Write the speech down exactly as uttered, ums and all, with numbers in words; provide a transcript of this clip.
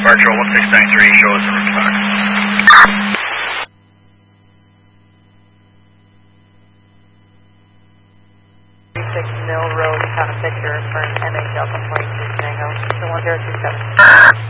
Departure one six nine three, show us the route back. six Mill Road, kind of picture for an M H L complaint to Tango. So one zero two seven.